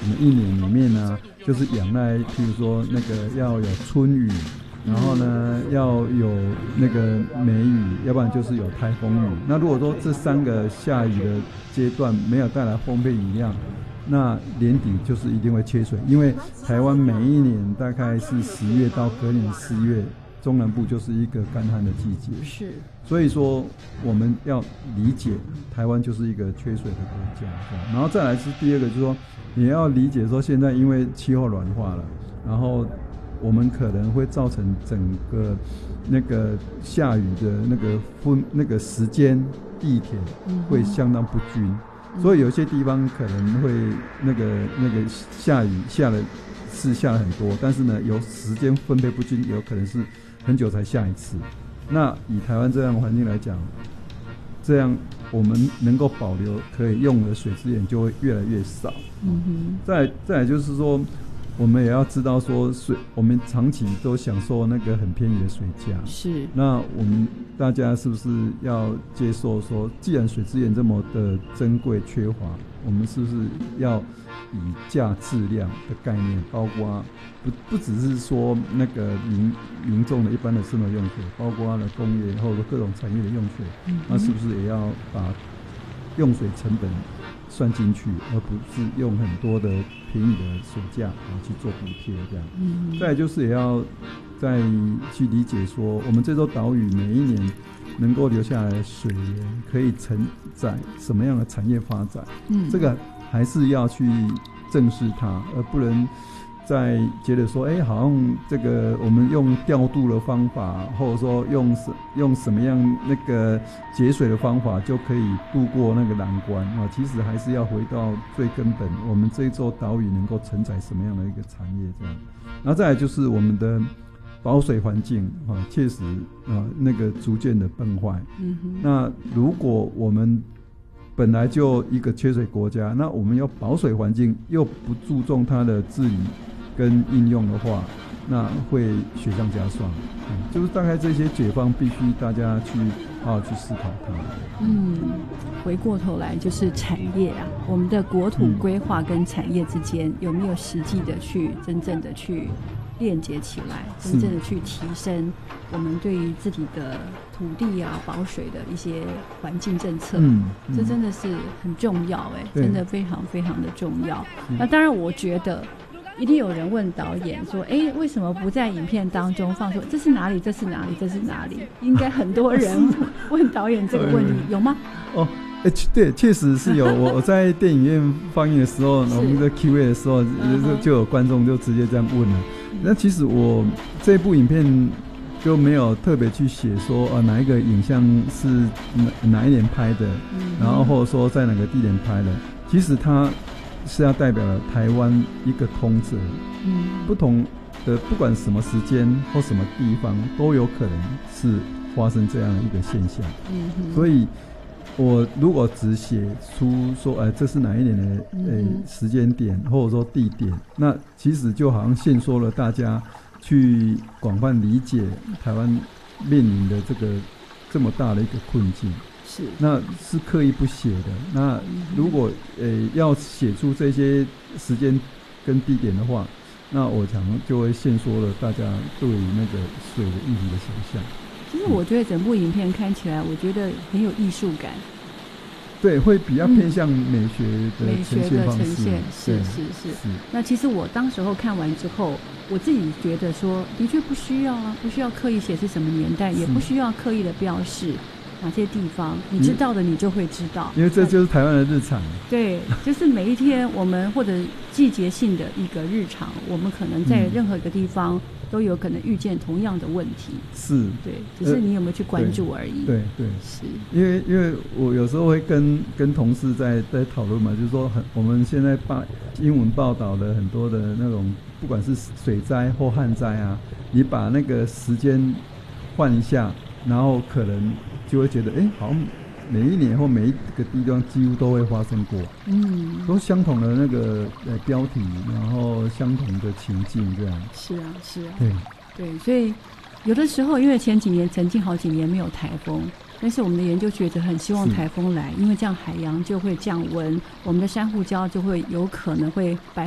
们一年里面呢，就是仰赖，譬如说那个要有春雨，然后呢要有那个梅雨，要不然就是有台风雨。那如果说这3个下雨的阶段没有带来丰沛雨量，那年底就是一定会缺水，因为台湾每一年大概是10月到隔年4月，中南部就是一个干旱的季节。 是， 所以说我们要理解台湾就是一个缺水的国家，然后再来是第二个，就是说你要理解说现在因为气候暖化了，然后我们可能会造成整个那个下雨的那个时间地点会相当不均，所以有些地方可能会那个下雨下了很多，但是呢有时间分配不均，有可能是很久才下一次。那以台湾这样的环境来讲，这样我们能够保留可以用的水资源就会越来越少。再来就是说，我们也要知道说我们长期都享受那个很便宜的水价， 是。那我们大家是不是要接受说，既然水资源这么的珍贵缺乏，我们是不是要以价质量的概念，包括不只是说那个民众的一般的生活用水，包括了工业或者各种产业的用水，那是不是也要把用水成本算进去，而不是用很多的便宜的水价去做补贴这样。再来就是也要再去理解说，我们这座岛屿每一年能够留下来的水源可以承载什么样的产业发展，这个还是要去正视它，而不能再觉得说，好像这个我们用调度的方法，或者说用什么样那个节水的方法就可以度过那个难关啊。其实还是要回到最根本，我们这座岛屿能够承载什么样的一个产业这样。然后再来就是我们的保水环境确实那个逐渐的崩坏。那如果我们本来就一个缺水国家，那我们要保水环境又不注重它的治理跟应用的话，那会雪上加霜。就是大概这些解方必须大家去好好去思考它。 回过头来就是产业啊，我们的国土规划跟产业之间有没有实际的去真正的去链接起来，真正的去提升我们对于自己的土地啊保水的一些环境政策。这真的是很重要，真的非常非常的重要。那当然我觉得一定有人问导演说，为什么不在影片当中放出这是哪里，这是哪里，这是哪里？应该很多人问导演这个问题，有吗？ 对，确实是有。我在电影院放映的时候，我们在 Q&A 的时候，就有观众就直接这样问了。那其实我这部影片就没有特别去写说哪一个影像是哪一年拍的，然后或者说在哪个地点拍的。其实它是要代表了台湾一个通则，不同的不管什么时间或什么地方都有可能是发生这样的一个现象。所以我如果只写出说这是哪一年的时间点或者说地点，那其实就好像限缩了大家去广泛理解台湾面临的这么大的一个困境。那是刻意不写的。那如果要写出这些时间跟地点的话，那我想就会限缩了大家对于那个水的议题的想象。 其实我觉得整部影片看起来，我觉得很有艺术感。 对，会比较偏向美学的呈现方式。 是。那其实我当时候看完之后，我自己觉得说，的确不需要啊，不需要刻意写是什么年代，也不需要刻意的标示哪些地方，你知道的你就会知道， 因为这就是台湾的日常。 对，就是每一天我们或者季节性的一个日常，我们可能在任何一个地方都有可能遇见同样的问题。 是， 对，只是你有没有去关注而已。 对，是因为我有时候会跟同事在讨论嘛，就是说我们现在英文报道的很多的那种，不管是水灾或旱灾啊，你把那个时间换一下，然后可能就会觉得好像每一年或每一个地方几乎都会发生过，都相同的那个标题，然后相同的情境这样。 是啊， 对， 所以有的时候因为前几年曾经好几年没有台风，但是我们的研究学者很希望台风来，因为这样海洋就会降温，我们的珊瑚礁就会有可能会